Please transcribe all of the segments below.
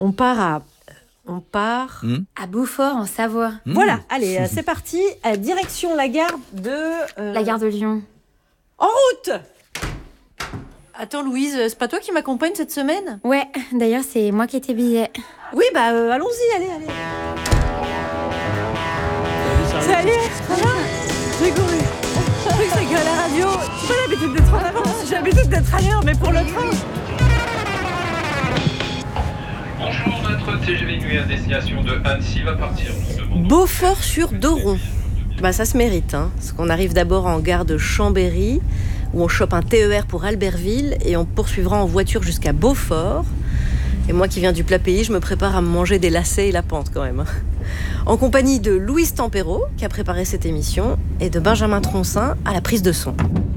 On part à Beaufort, en Savoie. Voilà, allez, c'est parti. Direction la gare de... La gare de Lyon. En route! Attends, Louise, c'est pas toi qui m'accompagne cette semaine? Ouais, d'ailleurs, c'est moi qui ai tes billets. Oui, allons-y, allez. Salut, ça va? J'ai couru. Je crois que c'est que à la radio. J'ai pas l'habitude d'être en avance, j'ai l'habitude d'être à l'heure, mais pour le train. Bonjour, notre TGV nuit à destination de Annecy va partir. Beaufort-sur-Doron. Ça se mérite, parce qu'on arrive d'abord en gare de Chambéry, où on chope un TER pour Albertville, et on poursuivra en voiture jusqu'à Beaufort. Et moi qui viens du plat pays, je me prépare à me manger des lacets et la pente quand même. En compagnie de Louise Tempero, qui a préparé cette émission, et de Benjamin Troncin à la prise de son.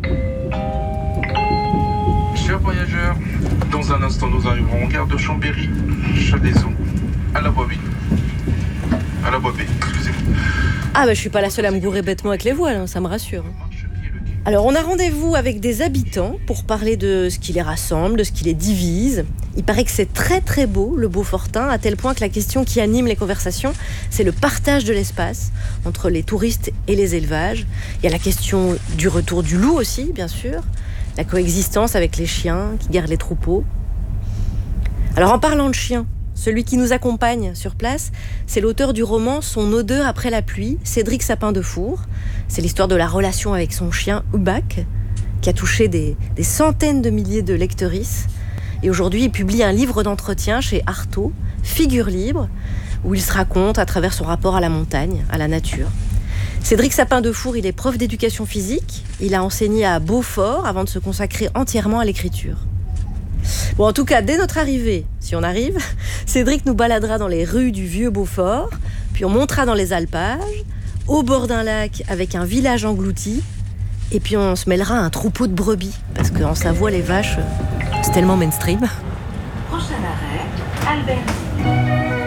Chers voyageurs, dans un instant nous arriverons en gare de Chambéry, Chalaison, à la voie B. À la voie B, excusez-moi. Je suis pas la seule à me gourer bêtement avec les voiles, ça me rassure. Alors, on a rendez-vous avec des habitants pour parler de ce qui les rassemble, de ce qui les divise. Il paraît que c'est très très beau, le Beaufortin, à tel point que la question qui anime les conversations, c'est le partage de l'espace entre les touristes et les élevages. Il y a la question du retour du loup aussi, bien sûr, la coexistence avec les chiens qui gardent les troupeaux. Alors, en parlant de chiens, celui qui nous accompagne sur place, c'est l'auteur du roman Son odeur après la pluie, Cédric Sapin-Defour. C'est l'histoire de la relation avec son chien Hubac, qui a touché des centaines de milliers de lectrices. Et aujourd'hui, il publie un livre d'entretien chez Artaud, Figure libre, où il se raconte à travers son rapport à la montagne, à la nature. Cédric Sapin-Defour, il est prof d'éducation physique. Il a enseigné à Beaufort avant de se consacrer entièrement à l'écriture. En tout cas, dès notre arrivée, si on arrive, Cédric nous baladera dans les rues du vieux Beaufort, puis on montera dans les alpages, au bord d'un lac avec un village englouti, et puis on se mêlera à un troupeau de brebis, parce qu'en Savoie, les vaches, c'est tellement mainstream. Prochain arrêt, Albertville.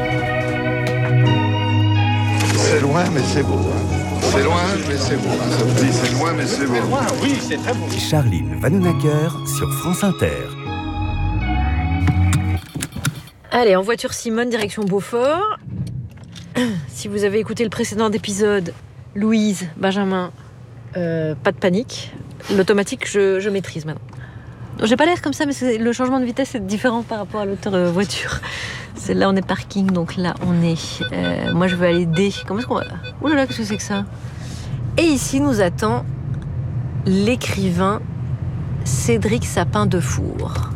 C'est loin, mais c'est beau. C'est loin, mais c'est beau. Ça vous dit, c'est loin, mais c'est beau. C'est loin, oui, c'est très beau. Charline Vanhoenacker sur France Inter. Allez, en voiture Simone, direction Beaufort. Si vous avez écouté le précédent épisode, Louise, Benjamin, pas de panique. L'automatique, je maîtrise maintenant. J'ai pas l'air comme ça, mais le changement de vitesse est différent par rapport à l'autre voiture. Là, on est parking, donc là, on est... moi, je veux aller D. Comment est-ce qu'on va... Ouh là là, qu'est-ce que c'est que ça? Et ici, nous attend l'écrivain Cédric Sapin-Defour.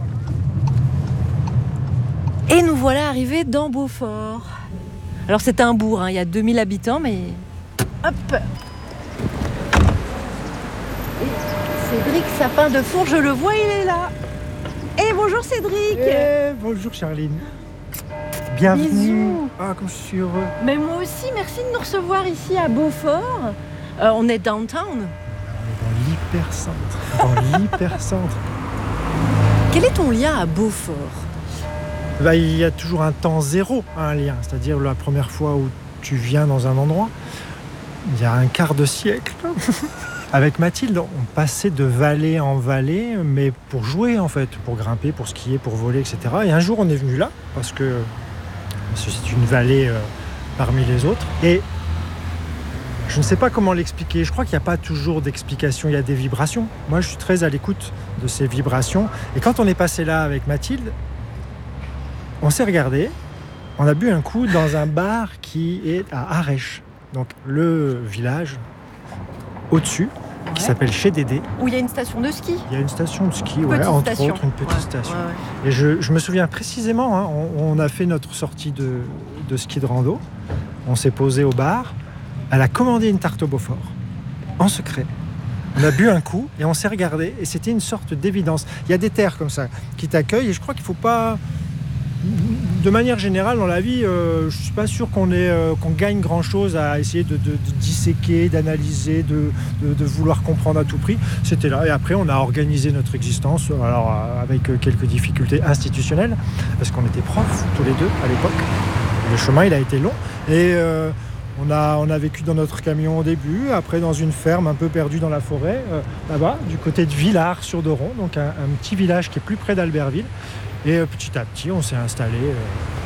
Et nous voilà arrivés dans Beaufort. Alors c'est un bourg, il y a 2000 habitants, mais... Hop! Et Cédric Sapin-Defour, je le vois, il est là. Et bonjour Cédric! Bonjour Charline. Bienvenue. Bisous. Comme je suis heureux. Mais moi aussi, merci de nous recevoir ici à Beaufort. On est downtown. On est dans l'hypercentre. Quel est ton lien à Beaufort? Il y a toujours un temps zéro à un lien, c'est-à-dire la première fois où tu viens dans un endroit, il y a un quart de siècle. Avec Mathilde, on passait de vallée en vallée, mais pour jouer en fait, pour grimper, pour skier, pour voler, etc. Et un jour on est venu là, parce que c'est une vallée parmi les autres. Et je ne sais pas comment l'expliquer, je crois qu'il n'y a pas toujours d'explication, il y a des vibrations. Moi je suis très à l'écoute de ces vibrations. Et quand on est passé là avec Mathilde, on s'est regardé, on a bu un coup dans un bar qui est à Arèche, donc le village au-dessus, qui s'appelle Chez Dédé. Où il y a une station de ski. Il y a une station de ski, entre autres, une petite station. Ouais. Et je me souviens précisément, on a fait notre sortie de ski de rando, on s'est posé au bar, elle a commandé une tarte au Beaufort, en secret. On a bu un coup et on s'est regardé, et c'était une sorte d'évidence. Il y a des terres comme ça qui t'accueillent, et je crois qu'il ne faut pas... De manière générale, dans la vie, je ne suis pas sûr qu'on gagne grand-chose à essayer de disséquer, d'analyser, de vouloir comprendre à tout prix. C'était là. Et après, on a organisé notre existence, alors avec quelques difficultés institutionnelles, parce qu'on était profs tous les deux à l'époque. Le chemin, il a été long. Et on a vécu dans notre camion au début, après dans une ferme un peu perdue dans la forêt, là-bas, du côté de Villars-sur-Doron, donc un petit village qui est plus près d'Albertville. Et petit à petit, on s'est installé